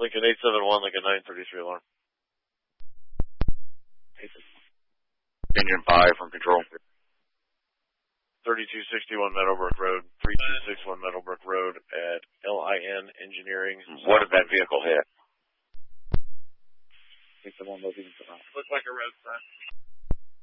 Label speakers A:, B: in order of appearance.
A: Lincoln 871, Lincoln 933 alarm.
B: Engine 5 from control.
A: 3261 Meadowbrook Road, 3261 Meadowbrook Road at LIN Engineering.
B: What did that vehicle hit?
A: Looks like a red sign.